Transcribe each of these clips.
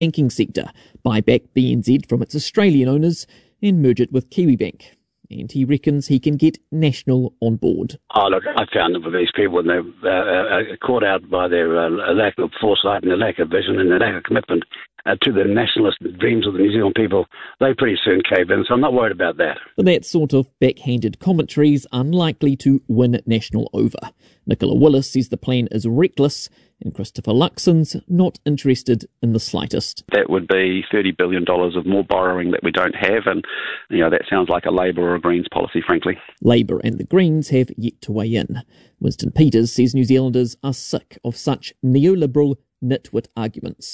banking sector, buy back BNZ from its Australian owners and merge it with Kiwibank. And he reckons he can get National on board. Oh, look, I found that with these people, when they're caught out by their lack of foresight and their lack of vision and their lack of commitment to the nationalist dreams of the New Zealand people, they pretty soon cave in, so I'm not worried about that. But that sort of backhanded commentary is unlikely to win National over. Nicola Willis says the plan is reckless, and Christopher Luxon's not interested in the slightest. That would be $30 billion of more borrowing that we don't have, and that sounds like a Labour or a Greens policy, frankly. Labour and the Greens have yet to weigh in. Winston Peters says New Zealanders are sick of such neoliberal nitwit arguments.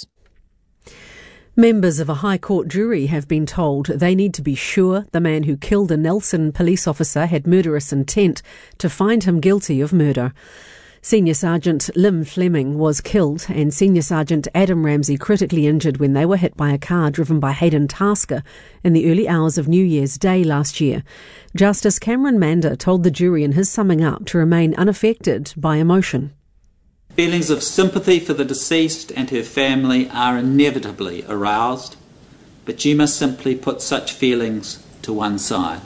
Members of a High Court jury have been told they need to be sure the man who killed a Nelson police officer had murderous intent to find him guilty of murder. Senior Sergeant Lim Fleming was killed and Senior Sergeant Adam Ramsey critically injured when they were hit by a car driven by Hayden Tasker in the early hours of New Year's Day last year. Justice Cameron Mander told the jury in his summing up to remain unaffected by emotion. Feelings of sympathy for the deceased and her family are inevitably aroused, but you must simply put such feelings to one side.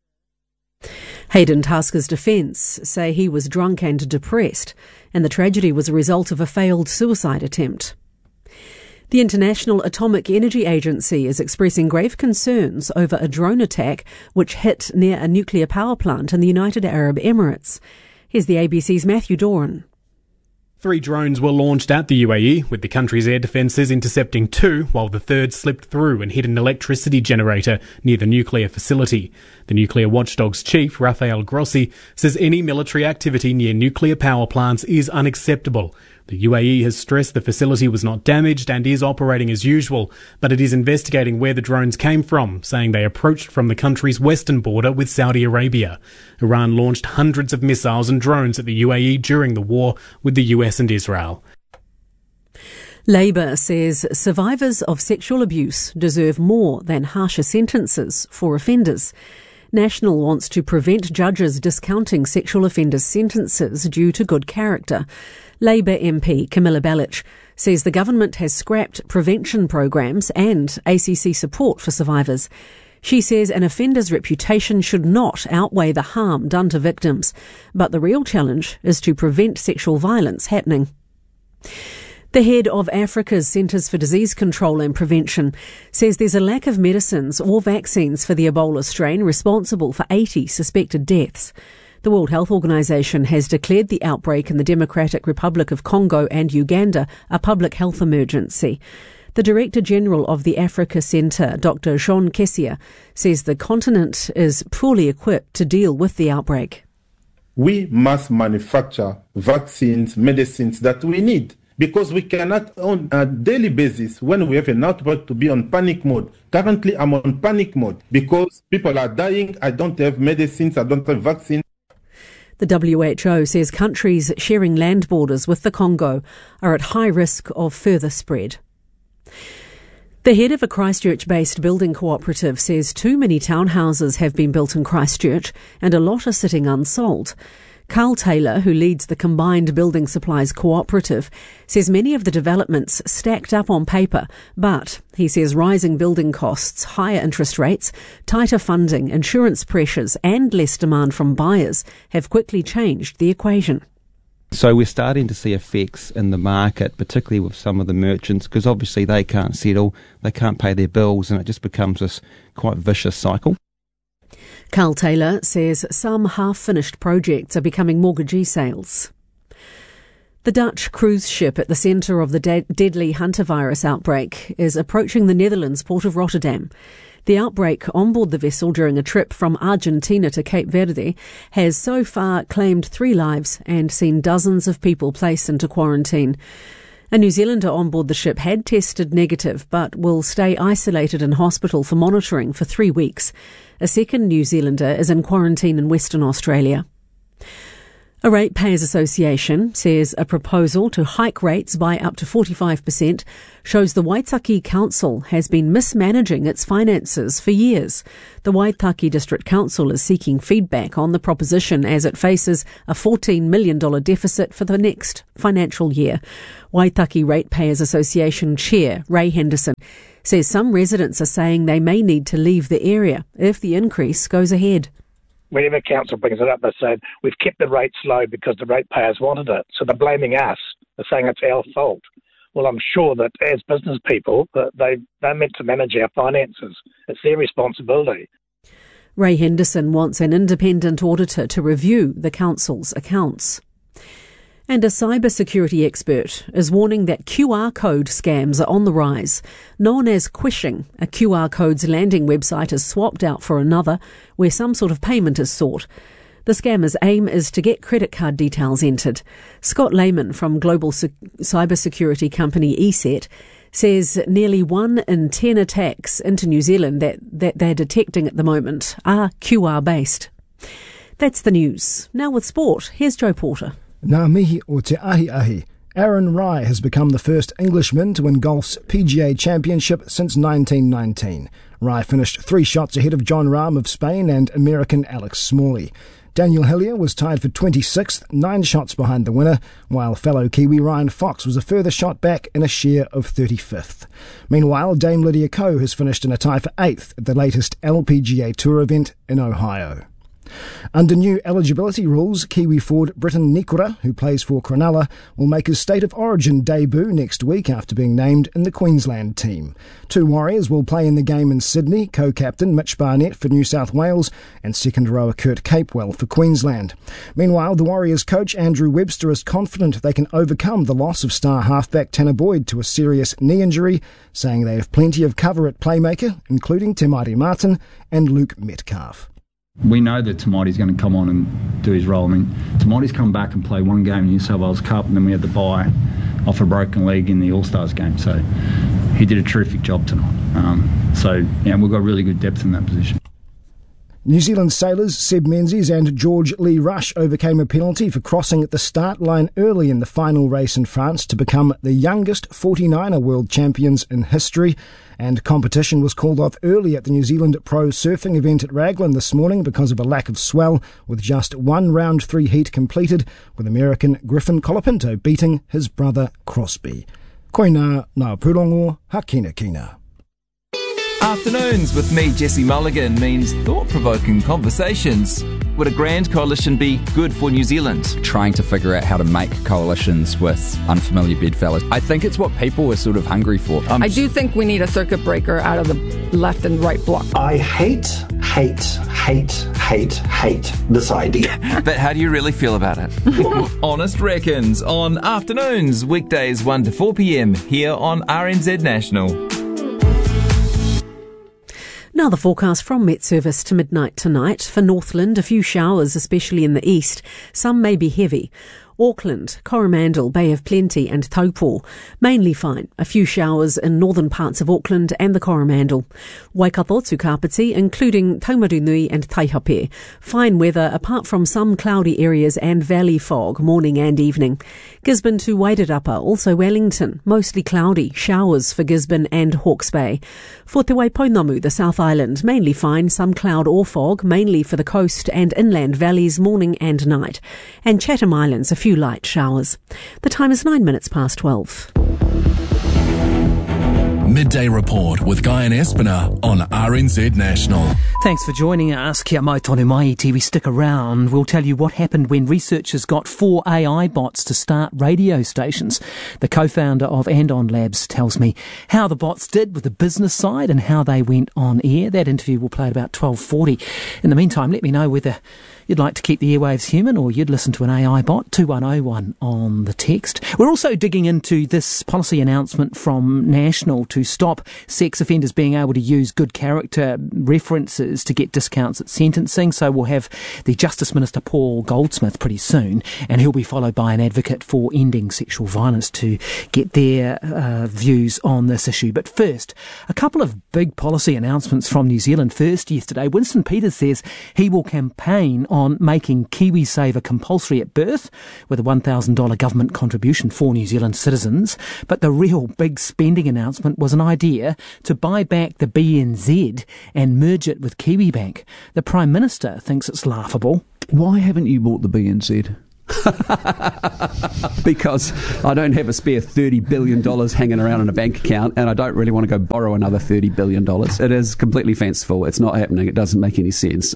Hayden Tasker's defence say he was drunk and depressed, and the tragedy was a result of a failed suicide attempt. The International Atomic Energy Agency is expressing grave concerns over a drone attack which hit near a nuclear power plant in the United Arab Emirates. Here's the ABC's Matthew Doran. 3 drones were launched at the UAE, with the country's air defences intercepting 2, while the third slipped through and hit an electricity generator near the nuclear facility. The nuclear watchdog's chief, Rafael Grossi, says any military activity near nuclear power plants is unacceptable. The UAE has stressed the facility was not damaged and is operating as usual, but it is investigating where the drones came from, saying they approached from the country's western border with Saudi Arabia. Iran launched hundreds of missiles and drones at the UAE during the war with the US and Israel. Labour says survivors of sexual abuse deserve more than harsher sentences for offenders. National wants to prevent judges discounting sexual offenders' sentences due to good character. Labour MP Camilla Bellich says the government has scrapped prevention programs and ACC support for survivors. She says an offender's reputation should not outweigh the harm done to victims, but the real challenge is to prevent sexual violence happening. The head of Africa's Centres for Disease Control and Prevention says there's a lack of medicines or vaccines for the Ebola strain responsible for 80 suspected deaths. The World Health Organization has declared the outbreak in the Democratic Republic of Congo and Uganda a public health emergency. The Director General of the Africa Centre, Dr. Jean Kessia, says the continent is poorly equipped to deal with the outbreak. We must manufacture vaccines, medicines that we need, because we cannot on a daily basis, when we have an outbreak, to be on panic mode. Currently, I'm on panic mode because people are dying. I don't have medicines. I don't have vaccines. The WHO says countries sharing land borders with the Congo are at high risk of further spread. The head of a Christchurch-based building cooperative says too many townhouses have been built in Christchurch and a lot are sitting unsold. Carl Taylor, who leads the Combined Building Supplies Cooperative, says many of the developments stacked up on paper, but he says rising building costs, higher interest rates, tighter funding, insurance pressures and less demand from buyers have quickly changed the equation. So we're starting to see effects in the market, particularly with some of the merchants, because obviously they can't settle, they can't pay their bills, and it just becomes this quite vicious cycle. Carl Taylor says some half-finished projects are becoming mortgagee sales. The Dutch cruise ship at the centre of the deadly hantavirus outbreak is approaching the Netherlands port of Rotterdam. The outbreak on board the vessel during a trip from Argentina to Cape Verde has so far claimed 3 lives and seen dozens of people placed into quarantine. A New Zealander on board the ship had tested negative but will stay isolated in hospital for monitoring for 3 weeks. A second New Zealander is in quarantine in Western Australia. A Ratepayers Association says a proposal to hike rates by up to 45% shows the Waitaki Council has been mismanaging its finances for years. The Waitaki District Council is seeking feedback on the proposition as it faces a $14 million deficit for the next financial year. Waitaki Ratepayers Association Chair Ray Henderson says some residents are saying they may need to leave the area if the increase goes ahead. Whenever council brings it up, they say, we've kept the rates low because the ratepayers wanted it. So they're blaming us. They're saying it's our fault. Well, I'm sure that as business people, they're meant to manage our finances. It's their responsibility. Ray Henderson wants an independent auditor to review the council's accounts. And a cybersecurity expert is warning that QR code scams are on the rise. Known as Quishing, a QR code's landing website is swapped out for another where some sort of payment is sought. The scammer's aim is to get credit card details entered. Scott Lehman from global cybersecurity company ESET says nearly 1 in 10 attacks into New Zealand that they're detecting at the moment are QR-based. That's the news. Now with sport, here's Joe Porter. Ngā mihi o te ahi. Aaron Rai has become the first Englishman to win golf's PGA Championship since 1919. Rai finished 3 shots ahead of John Rahm of Spain and American Alex Smalley. Daniel Hillier was tied for 26th, 9 shots behind the winner, while fellow Kiwi Ryan Fox was a further shot back in a share of 35th. Meanwhile, Dame Lydia Ko has finished in a tie for 8th at the latest LPGA Tour event in Ohio. Under new eligibility rules, Kiwi forward Britton Nikora, who plays for Cronulla, will make his State of Origin debut next week after being named in the Queensland team. 2 Warriors will play in the game in Sydney, co-captain Mitch Barnett for New South Wales and second rower Kurt Capewell for Queensland. Meanwhile, the Warriors coach Andrew Webster is confident they can overcome the loss of star halfback Tanner Boyd to a serious knee injury, saying they have plenty of cover at playmaker, including Te Maire Martin and Luke Metcalf. We know that Tamati's going to come on and do his role. I mean, Tamati's come back and played 1 game in New South Wales Cup, and then we had the bye off a broken leg in the All-Stars game. So he did a terrific job tonight. We've got really good depth in that position. New Zealand sailors Seb Menzies and George Lee Rush overcame a penalty for crossing at the start line early in the final race in France to become the youngest 49er world champions in history. And competition was called off early at the New Zealand Pro Surfing event at Raglan this morning because of a lack of swell, with just 1 round 3 heat completed, with American Griffin Colapinto beating his brother Crosby. Koina ngā pūrongo hakina kina. Afternoons with me, Jesse Mulligan, means thought-provoking conversations. Would a grand coalition be good for New Zealand? Trying to figure out how to make coalitions with unfamiliar bedfellows. I think it's what people are sort of hungry for. I do think we need a circuit breaker out of the left and right bloc. I hate this idea. But how do you really feel about it? Honest Reckons on Afternoons, weekdays 1 to 4 p.m. here on RNZ National. Now the forecast from Met Service to midnight tonight. For Northland, a few showers, especially in the east. Some may be heavy. Auckland, Coromandel, Bay of Plenty and Taupo, mainly fine. A few showers in northern parts of Auckland and the Coromandel. Waikato to Kapiti, including Taumarunui and Taihape. Fine weather apart from some cloudy areas and valley fog, morning and evening. Gisborne to Wairarapa, also Wellington, mostly cloudy. Showers for Gisborne and Hawke's Bay. For Te Waipounamu, the South Island, mainly fine, some cloud or fog, mainly for the coast and inland valleys, morning and night. And Chatham Islands, a few light showers. The time is 9 minutes past 12. Midday Report with Guy and Espiner on RNZ National. Thanks for joining us. Kia mai tonu mai TV. Stick around. We'll tell you what happened when researchers got 4 AI bots to start radio stations. The co-founder of Andon Labs tells me how the bots did with the business side and how they went on air. That interview will play at about 12:40. In the meantime, let me know whether you'd like to keep the airwaves human or you'd listen to an AI bot. 2101 on the text. We're also digging into this policy announcement from National to stop sex offenders being able to use good character references to get discounts at sentencing. So we'll have the Justice Minister Paul Goldsmith pretty soon, and he'll be followed by an advocate for ending sexual violence to get their views on this issue. But first, a couple of big policy announcements from New Zealand. First, yesterday, Winston Peters says he will campaign on making KiwiSaver compulsory at birth with a $1,000 government contribution for New Zealand citizens. But the real big spending announcement was an idea to buy back the BNZ and merge it with Kiwibank. The Prime Minister thinks it's laughable. Why haven't you bought the BNZ? Because I don't have a spare $30 billion hanging around in a bank account, and I don't really want to go borrow another $30 billion. It is completely fanciful. It's not happening. It doesn't make any sense.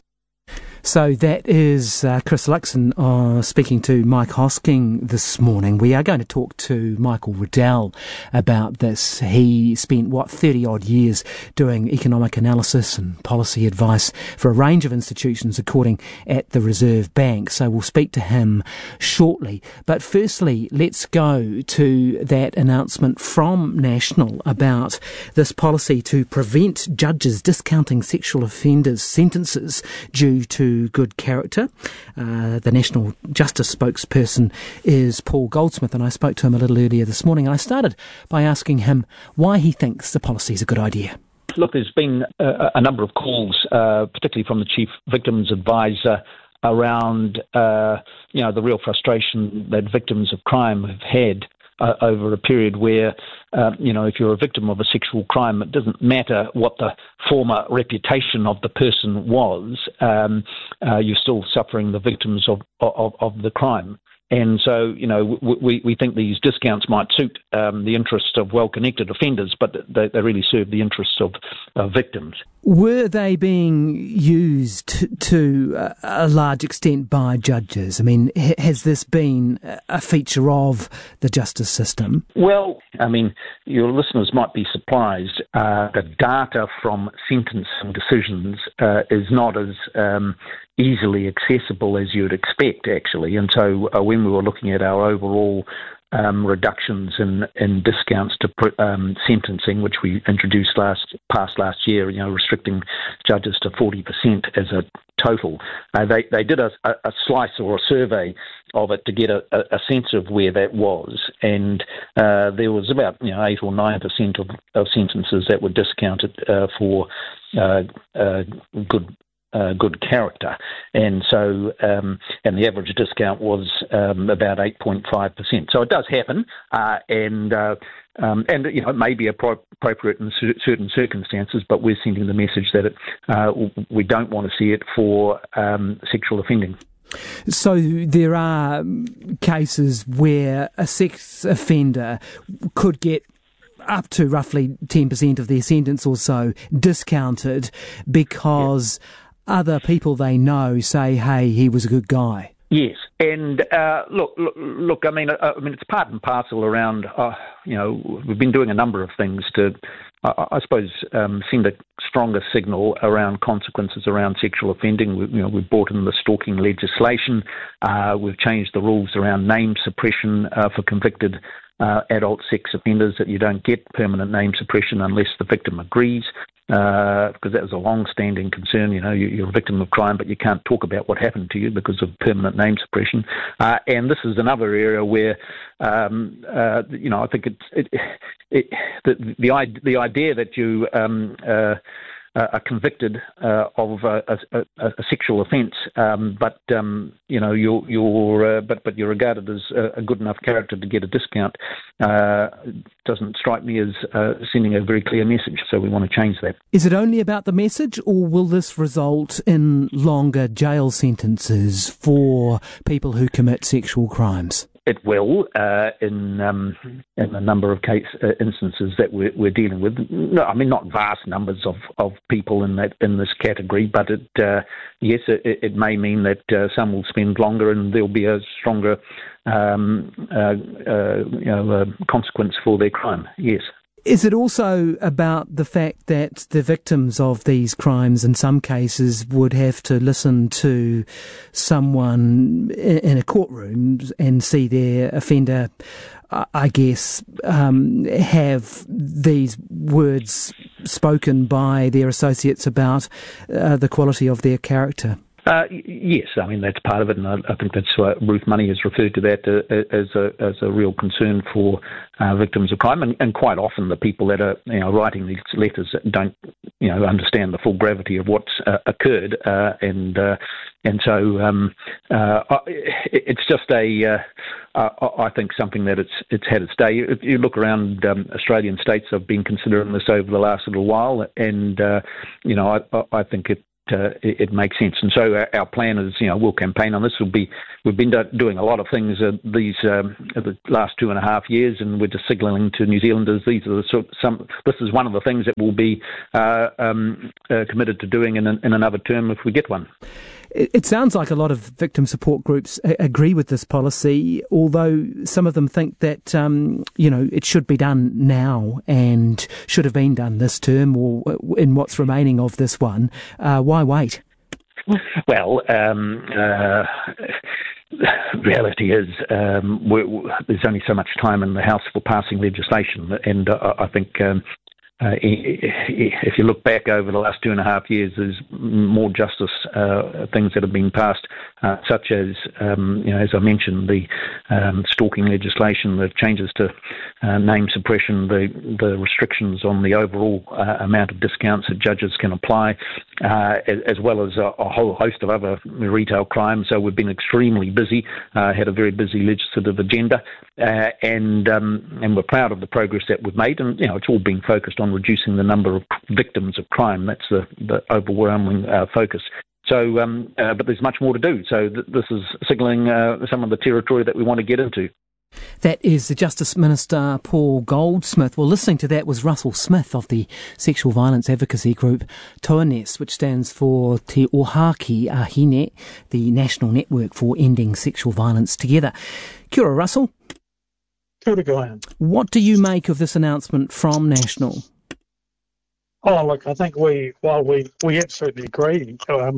So that is Chris Luxon speaking to Mike Hosking this morning. We are going to talk to Michael Riddell about this. He spent, 30-odd years doing economic analysis and policy advice for a range of institutions, according at the Reserve Bank. So we'll speak to him shortly. But firstly, let's go to that announcement from National about this policy to prevent judges discounting sexual offenders' sentences due to good character. The National Justice spokesperson is Paul Goldsmith, and I spoke to him a little earlier this morning. I started by asking him why he thinks the policy is a good idea. Look, there's been a number of calls, particularly from the Chief Victims Advisor, around the real frustration that victims of crime have had over a period where, if you're a victim of a sexual crime, it doesn't matter what the former reputation of the person was, you're still suffering the victims of the crime. And so, we think these discounts might suit the interests of well-connected offenders, but they really serve the interests of victims. Were they being used to a large extent by judges? I mean, has this been a feature of the justice system? Well, your listeners might be surprised. The data from sentencing decisions is not as easily accessible as you'd expect, actually. And so when we were looking at our overall reductions in discounts to sentencing, which we introduced last year, restricting judges to 40% as a total, they did a slice or a survey of it to get a sense of where that was, and there was about 8 or 9% of sentences that were discounted for good character, and so and the average discount was about 8.5%. So it does happen, and it may be appropriate in certain circumstances, but we're sending the message that we don't want to see it for sexual offending. So there are cases where a sex offender could get up to roughly 10% of their sentence or so discounted because other people they know say, hey, he was a good guy. Yes, and look. It's part and parcel around. We've been doing a number of things to, I suppose, send a stronger signal around consequences around sexual offending. We've brought in the stalking legislation. We've changed the rules around name suppression for convicted adult sex offenders, that you don't get permanent name suppression unless the victim agrees. Because that was a long-standing concern. You're a victim of crime, but you can't talk about what happened to you because of permanent name suppression. And this is another area where, I think the idea that you are convicted of a sexual offence, but you're regarded as a good enough character to get a discount, doesn't strike me as sending a very clear message. So we want to change that. Is it only about the message, or will this result in longer jail sentences for people who commit sexual crimes? It will, in a number of instances that we're dealing with. No, not vast numbers of people in this category, but it may mean that some will spend longer, and there'll be a stronger consequence for their crime. Yes. Is it also about the fact that the victims of these crimes in some cases would have to listen to someone in a courtroom and see their offender, I guess, have these words spoken by their associates about the quality of their character? Yes, I mean that's part of it, and I think that's why Ruth Money has referred to that as a real concern for victims of crime, and quite often the people that are writing these letters don't understand the full gravity of what's occurred, and so it's just I think something that it's had its day. If you look around Australian states, have been considering this over the last little while, and I think it makes sense, and so our plan is, we'll campaign on this. We've been doing a lot of things the last 2.5 years, and we're just signalling to New Zealanders these are this is one of the things that we'll be committed to doing in another term if we get one. It sounds like a lot of victim support groups agree with this policy, although some of them think that, it should be done now and should have been done this term or in what's remaining of this one. Why wait? Well, reality is there's only so much time in the House for passing legislation, and I think if you look back over the last 2.5 years, there's more justice things that have been passed, such as, as I mentioned, the stalking legislation, the changes to name suppression, the restrictions on the overall amount of discounts that judges can apply, as well as a whole host of other retail crimes. So we've been extremely busy, had a very busy legislative agenda, and we're proud of the progress that we've made. And it's all been focused on reducing the number of victims of crime. That's the overwhelming focus. So, but there's much more to do. So this is signalling some of the territory that we want to get into. That is the Justice Minister, Paul Goldsmith. Well, listening to that was Russell Smith of the sexual violence advocacy group Toanes, which stands for Te Ohaki Ahine, the National Network for Ending Sexual Violence Together. Kia ora, Russell. Kia ora, Guyan. What do you make of this announcement from National? Oh, look, I think we absolutely agree.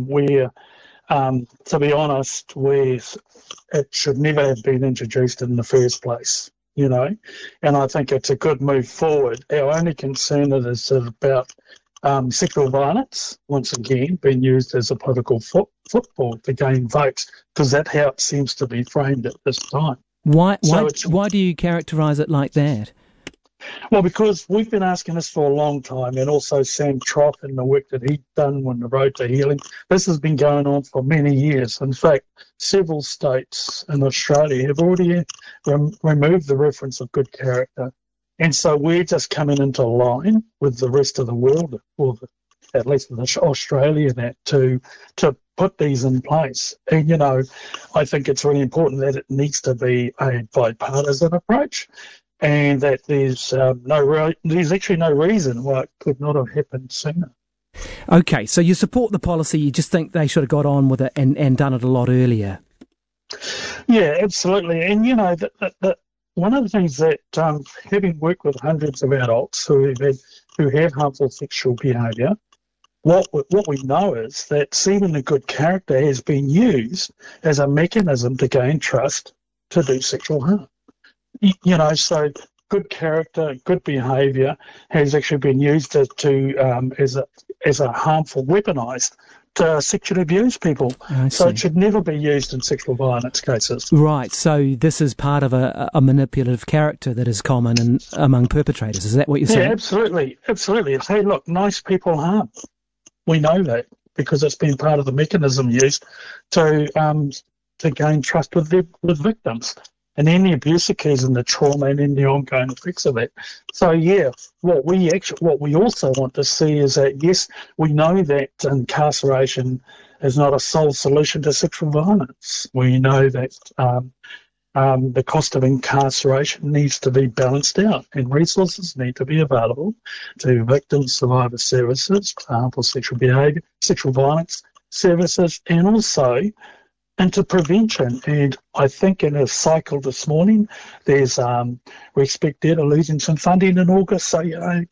To be honest, it should never have been introduced in the first place, and I think it's a good move forward. Our only concern is about sexual violence, once again, being used as a political football to gain votes, because that's how it seems to be framed at this time. Why do you characterise it like that? Well, because we've been asking this for a long time, and also Sam Trott and the work that he's done on the Road to Healing. This has been going on for many years. In fact, several states in Australia have already removed the reference of good character. And so we're just coming into line with the rest of the world, or at least with Australia, to put these in place. And, I think it's really important that it needs to be a bipartisan approach, and that there's actually no reason why it could not have happened sooner. Okay, so you support the policy, you just think they should have got on with it and done it a lot earlier. Yeah, absolutely. And, that one of the things that, having worked with hundreds of adults who have harmful sexual behaviour, what we know is that seeing a good character has been used as a mechanism to gain trust to do sexual harm. So good character, good behaviour has actually been used as a harmful, weaponised to sexually abuse people. So it should never be used in sexual violence cases. Right, so this is part of a manipulative character that is common among perpetrators. Is that what you're saying? Yeah, absolutely. Hey, look, nice people harm. We know that because it's been part of the mechanism used to gain trust with victims. And then the abuse occurs and the trauma and then the ongoing effects of it. So yeah, what we also want to see is that, yes, we know that incarceration is not a sole solution to sexual violence. We know that the cost of incarceration needs to be balanced out, and resources need to be available to victim survivor services, for sexual behaviour, sexual violence services, and also into prevention. And I think in a cycle this morning, there's we expect they're losing some funding in August. So, hear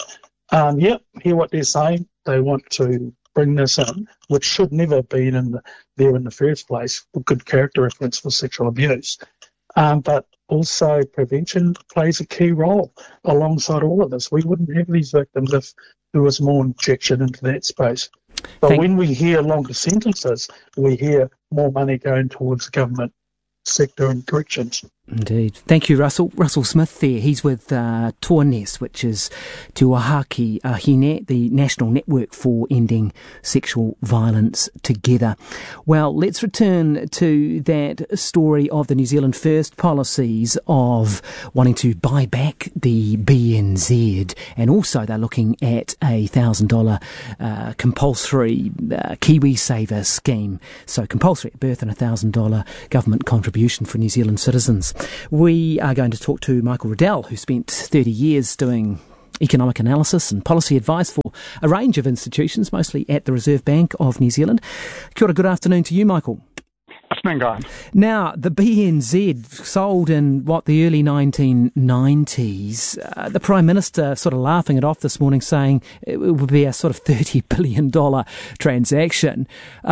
what they're saying. They want to bring this in, which should never have been there in the first place, for good character reference for sexual abuse. But also prevention plays a key role alongside all of this. We wouldn't have these victims if there was more injection into that space. But when we hear longer sentences, we hear more money going towards the government sector and corrections. Indeed. Thank you, Russell. Russell Smith there. He's with Tōnes, which is Te Wahaki Hine, the National Network for Ending Sexual Violence Together. Well, let's return to that story of the New Zealand First policies of wanting to buy back the BNZ, and also they're looking at a $1,000 compulsory KiwiSaver scheme. So compulsory at birth and a $1,000 government contribution for New Zealand citizens. We are going to talk to Michael Riddell, who spent 30 years doing economic analysis and policy advice for a range of institutions, mostly at the Reserve Bank of New Zealand. Kia ora, good afternoon to you, Michael. Afternoon, Guy. Now, the BNZ sold in, the early 1990s. The Prime Minister sort of laughing it off this morning, saying it would be a sort of $30 billion transaction.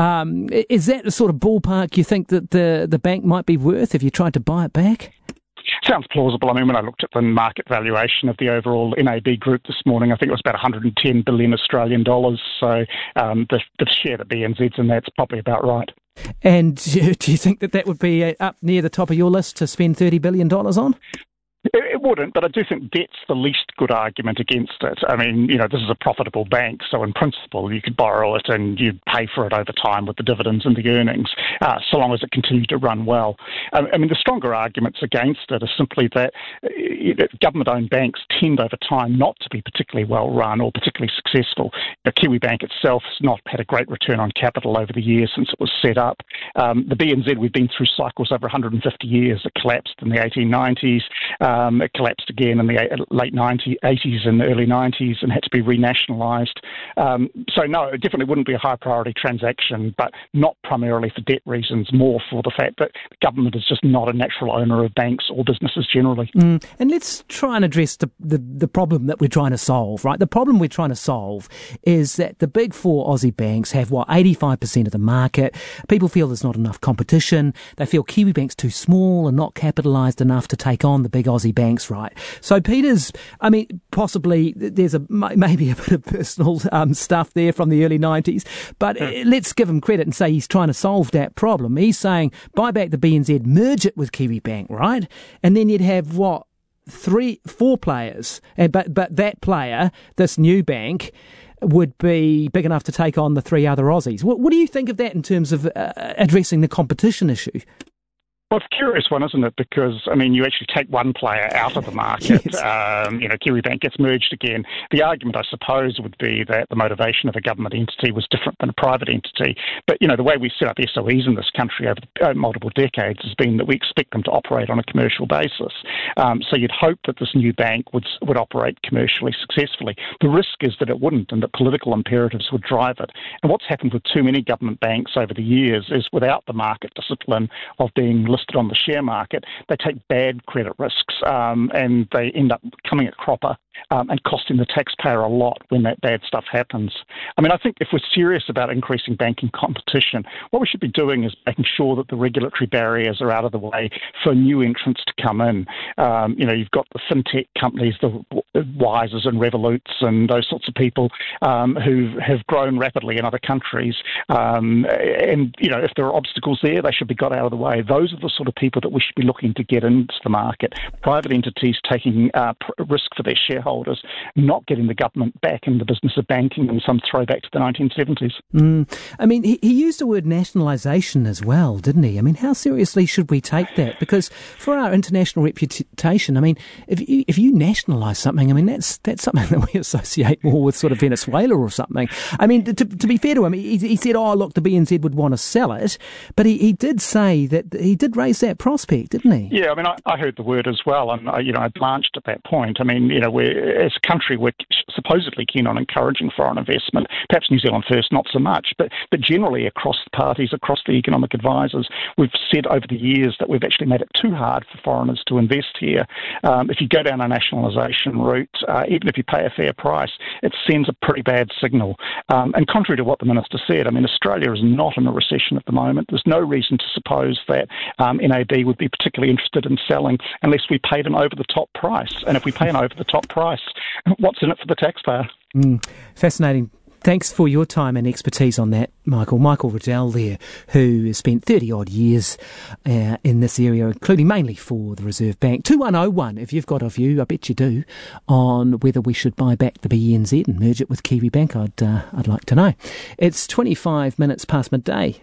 Is that the sort of ballpark you think that the bank might be worth if you tried to buy it back? Sounds plausible. I mean, when I looked at the market valuation of the overall NAB group this morning, I think it was about 110 billion Australian dollars. So the share that BNZ's in that's probably about right. And do you think that would be up near the top of your list to spend $30 billion on? It wouldn't, but I do think debt's the least good argument against it. I mean, this is a profitable bank, so in principle you could borrow it and you'd pay for it over time with the dividends and the earnings, so long as it continued to run well. I mean, the stronger arguments against it are simply that government-owned banks tend over time not to be particularly well run or particularly successful. Kiwibank itself has not had a great return on capital over the years since it was set up. The BNZ, we've been through cycles over 150 years. It collapsed in the 1890s. It collapsed again in the late 80s and early 90s and had to be renationalised. So no, it definitely wouldn't be a high priority transaction, but not primarily for debt reasons, more for the fact that the government is just not a natural owner of banks or businesses generally. And let's try and address the problem that we're trying to solve, right? The problem we're trying to solve is that the big four Aussie banks have, 85% of the market. People feel there's not enough competition. They feel Kiwibank's too small and not capitalised enough to take on the big Aussie banks, right? So Peter's, I mean, possibly there's maybe a bit of personal stuff there from the early 90s, but let's give him credit and say he's trying to solve that problem. He's saying buy back the BNZ, merge it with Kiwibank, right? And then you'd have 4 players, but that player, this new bank, would be big enough to take on the 3 other Aussies. What do you think of that in terms of addressing the competition issue? Well, it's a curious one, isn't it? Because, I mean, you actually take one player out of the market. Yes. Kiwibank gets merged again. The argument, I suppose, would be that the motivation of a government entity was different than a private entity. But, the way we set up SOEs in this country over multiple decades has been that we expect them to operate on a commercial basis. So you'd hope that this new bank would operate commercially successfully. The risk is that it wouldn't and that political imperatives would drive it. And what's happened with too many government banks over the years is without the market discipline of being listed on the share market, they take bad credit risks and they end up coming at cropper and costing the taxpayer a lot when that bad stuff happens. I mean, I think if we're serious about increasing banking competition, what we should be doing is making sure that the regulatory barriers are out of the way for new entrants to come in. You've got the fintech companies, the Wises and Revoluts and those sorts of people who have grown rapidly in other countries. If there are obstacles there, they should be got out of the way. Those are the sort of people that we should be looking to get into the market. Private entities taking risk for their shareholders, not getting the government back in the business of banking in some throwback to the 1970s. I mean, he used the word nationalisation as well, didn't he? I mean, how seriously should we take that? Because for our international reputation, I mean, if you nationalise something, I mean, that's something that we associate more with sort of Venezuela or something. I mean, to be fair to him, he said, look, the BNZ would want to sell it, but he did say that he did raised that prospect, didn't he? Yeah, I mean, I heard the word as well, and I blanched at that point. I mean, as a country, we're supposedly keen on encouraging foreign investment. Perhaps New Zealand First, not so much, but generally across the parties, across the economic advisors, we've said over the years that we've actually made it too hard for foreigners to invest here. If you go down a nationalisation route, even if you pay a fair price, it sends a pretty bad signal. And contrary to what the Minister said, I mean, Australia is not in a recession at the moment. There's no reason to suppose that NAB would be particularly interested in selling unless we paid an over-the-top price. And if we pay an over-the-top price, what's in it for the taxpayer? Fascinating. Thanks for your time and expertise on that, Michael. Michael Riddell there, who has spent 30-odd years in this area, including mainly for the Reserve Bank. 2101, if you've got a view, I bet you do, on whether we should buy back the BNZ and merge it with Kiwi Bank, I'd like to know. It's 25 minutes past midday.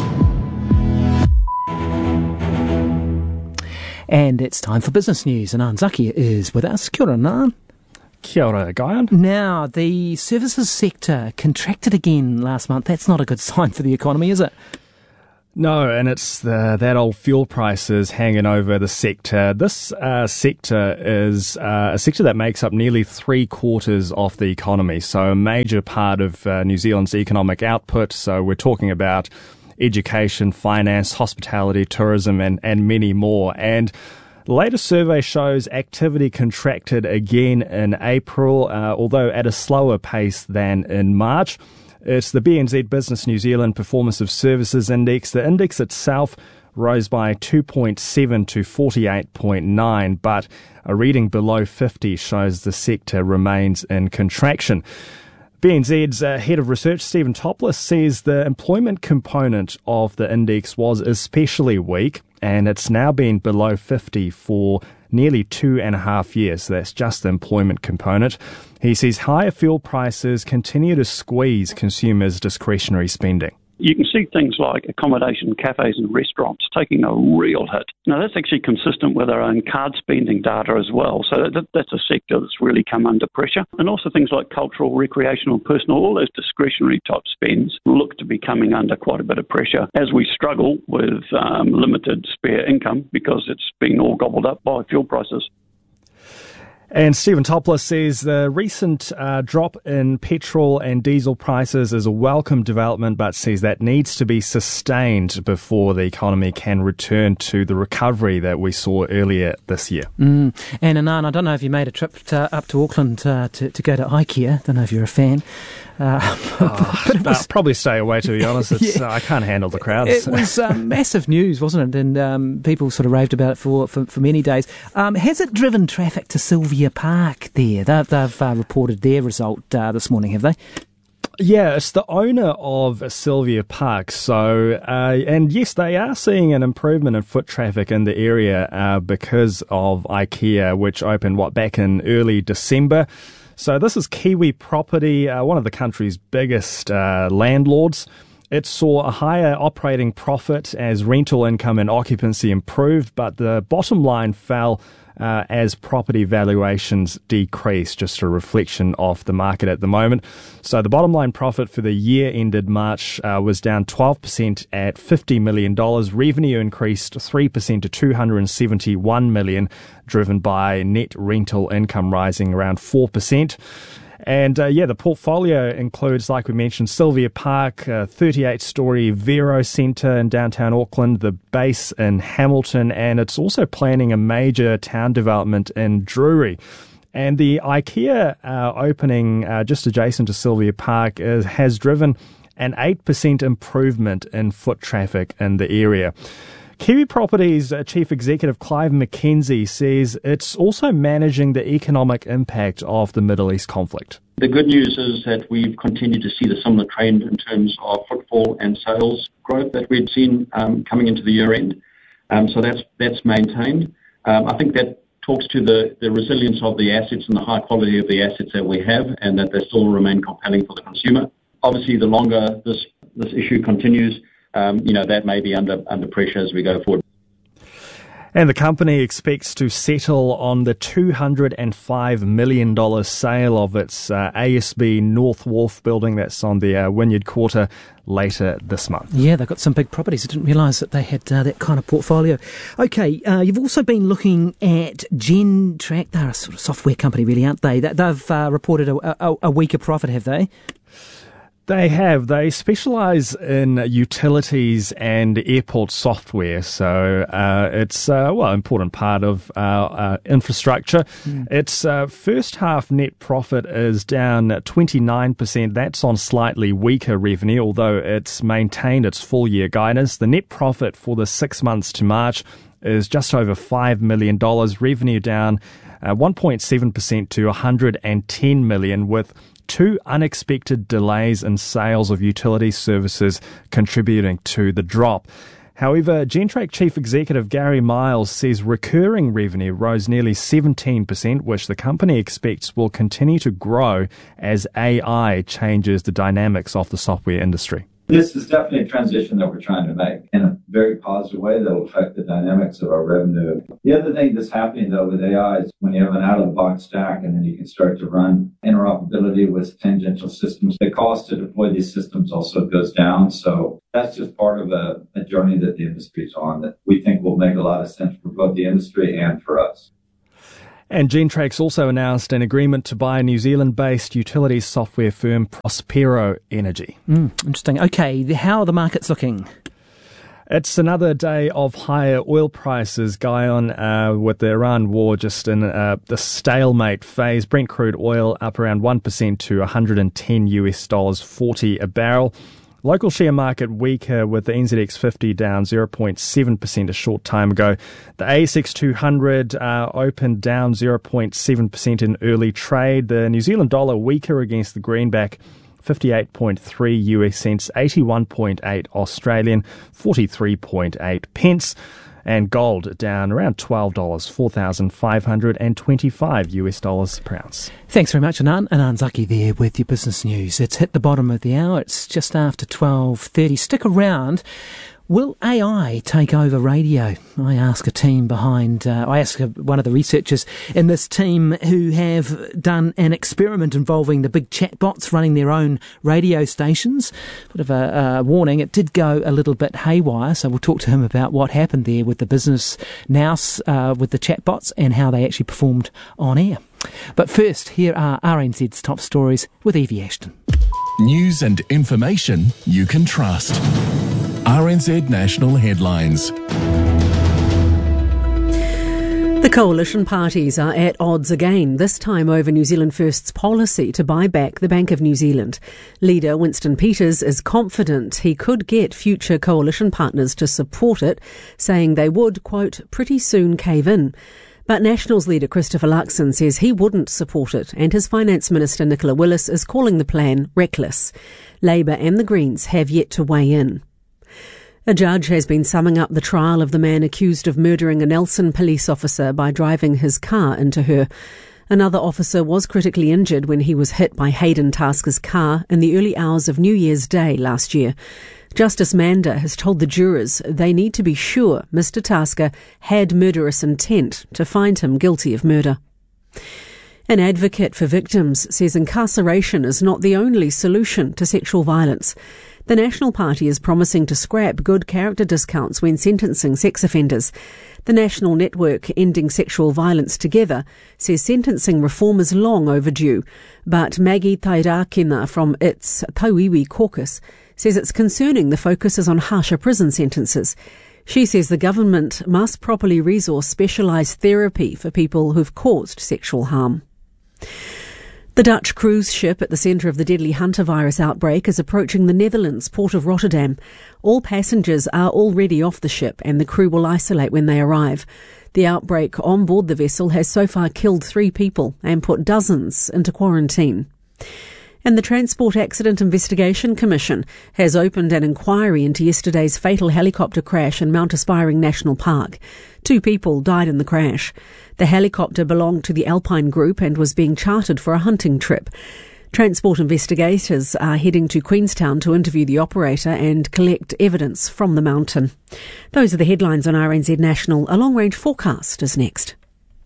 And it's time for business news, and Ann Zakia is with us. Kia ora, Ann. Kia ora, Guyan. Now, the services sector contracted again last month. That's not a good sign for the economy, is it? No, and it's that old fuel prices hanging over the sector. This sector is a sector that makes up nearly 3/4 of the economy, so a major part of New Zealand's economic output. So we're talking about education, finance, hospitality, tourism, and many more. And the latest survey shows activity contracted again in April, although at a slower pace than in March. It's the BNZ Business New Zealand Performance of Services Index. The index itself rose by 2.7 to 48.9, but a reading below 50 shows the sector remains in contraction. BNZ's head of research, Stephen Topless, says the employment component of the index was especially weak, and it's now been below 50 for nearly 2.5 years. So that's just the employment component. He says higher fuel prices continue to squeeze consumers' discretionary spending. You can see things like accommodation, cafes and restaurants taking a real hit. Now, that's actually consistent with our own card spending data as well. So that's a sector that's really come under pressure. And also things like cultural, recreational, personal, all those discretionary type spends look to be coming under quite a bit of pressure as we struggle with limited spare income because it's been all gobbled up by fuel prices. And Stephen Topless says the recent drop in petrol and diesel prices is a welcome development, but says that needs to be sustained before the economy can return to the recovery that we saw earlier this year. And Anand, I don't know if you made a trip up to Auckland to go to IKEA. Don't know if you're a fan. But I'll probably stay away, to be honest. I can't handle the crowds. It was massive news, wasn't it? And people sort of raved about it for many days. Has it driven traffic to Sylvia Park there? They've reported their result this morning, have they? Yeah, it's the owner of Sylvia Park. So, and yes, they are seeing an improvement in foot traffic in the area because of IKEA, which opened, back in early December. So this is Kiwi Property, one of the country's biggest landlords. It saw a higher operating profit as rental income and occupancy improved, but the bottom line fell as property valuations decreased, just a reflection of the market at the moment. So the bottom line profit for the year ended March was down 12% at $50 million. Revenue increased 3% to $271 million, driven by net rental income rising around 4%. And the portfolio includes, like we mentioned, Sylvia Park, a 38-storey Vero Centre in downtown Auckland, the base in Hamilton, and it's also planning a major town development in Drury. And the IKEA opening just adjacent to Sylvia Park has driven an 8% improvement in foot traffic in the area. Kiwi Properties Chief Executive Clive McKenzie says it's also managing the economic impact of the Middle East conflict. The good news is that we've continued to see the similar trend in terms of footfall and sales growth that we'd seen coming into the year end. So that's maintained. I think that talks to the resilience of the assets and the high quality of the assets that we have, and that they still remain compelling for the consumer. Obviously, the longer this issue continues, that may be under pressure as we go forward. And the company expects to settle on the $205 million sale of its ASB North Wharf building that's on the Wynyard Quarter later this month. Yeah, they've got some big properties. I didn't realise that they had that kind of portfolio. Okay, you've also been looking at Gentrack. They're a sort of software company, really, aren't they? They've reported a weaker profit, have they? They have. They specialise in utilities and airport software, so it's an important part of our infrastructure. Its first half net profit is down 29%. That's on slightly weaker revenue, although it's maintained its full year guidance. The net profit for the 6 months to March is just over $5 million. Revenue down 1.7% to $110 million, with two unexpected delays in sales of utility services contributing to the drop. However, Gentrack Chief Executive Gary Miles says recurring revenue rose nearly 17%, which the company expects will continue to grow as AI changes the dynamics of the software industry. This is definitely a transition that we're trying to make in a very positive way that will affect the dynamics of our revenue. The other thing that's happening, though, with AI is when you have an out-of-the-box stack and then you can start to run interoperability with tangential systems, the cost to deploy these systems also goes down. So that's just part of a journey that the industry is on that we think will make a lot of sense for both the industry and for us. And Gentrack's also announced an agreement to buy New Zealand-based utility software firm Prospero Energy. Interesting. Okay, how are the markets looking? It's another day of higher oil prices, Guyon, with the Iran war just in the stalemate phase. Brent crude oil up around 1% to $110.40 a barrel. Local share market weaker, with the NZX 50 down 0.7% a short time ago. The ASX 200 opened down 0.7% in early trade. The New Zealand dollar weaker against the greenback, 58.3 US cents, 81.8 Australian, 43.8 pence. And gold down around $12, $4,525 per ounce. Thanks very much, Anand. Anand Zaki there with your business news. It's hit the bottom of the hour. It's just after 12:30. Stick around. Will AI take over radio? I ask one of the researchers in this who have done an experiment involving the big chatbots running their own radio stations. Bit of a warning, it did go a little bit haywire, so we'll talk to him about what happened there with the business nous with the chatbots and how they actually performed on air. But first, here are RNZ's top stories with Evie Ashton. News and information you can trust. RNZ National Headlines. The coalition parties are at odds again, this time over New Zealand First's policy to buy back the Bank of New Zealand. Leader Winston Peters is confident he could get future coalition partners to support it, saying they would, quote, pretty soon cave in. But Nationals leader Christopher Luxon says he wouldn't support it, and his Finance Minister Nicola Willis is calling the plan reckless. Labour and the Greens have yet to weigh in. A judge has been summing up the trial of the man accused of murdering a Nelson police officer by driving his car into her. Another officer was critically injured when he was hit by Hayden Tasker's car in the early hours of New Year's Day last year. Justice Manda has told the jurors they need to be sure Mr. Tasker had murderous intent to find him guilty of murder. An advocate for victims says incarceration is not the only solution to sexual violence. The National Party is promising to scrap good character discounts when sentencing sex offenders. The national network Ending Sexual Violence Together says sentencing reform is long overdue, but Maggie Tairakina from its Tauiwi caucus says it's concerning the focus is on harsher prison sentences. She says the government must properly resource specialised therapy for people who've caused sexual harm. The Dutch cruise ship at the centre of the deadly hantavirus outbreak is approaching the Netherlands port of Rotterdam. All passengers are already off the ship and the crew will isolate when they arrive. The outbreak on board the vessel has so far killed 3 people and put dozens into quarantine. And the Transport Accident Investigation Commission has opened an inquiry into yesterday's fatal helicopter crash in Mount Aspiring National Park. 2 people died in the crash. The helicopter belonged to the Alpine Group and was being chartered for a hunting trip. Transport investigators are heading to Queenstown to interview the operator and collect evidence from the mountain. Those are the headlines on RNZ National. A long-range forecast is next.